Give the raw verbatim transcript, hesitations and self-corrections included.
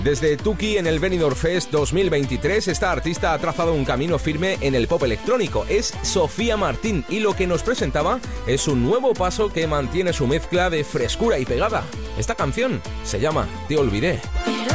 Desde Tuki en el Benidorm Fest dos mil veintitrés, esta artista ha trazado un camino firme en el pop electrónico. Es Sofía Martín y lo que nos presentaba es un nuevo paso que mantiene su mezcla de frescura y pegada. Esta canción se llama Te Olvidé.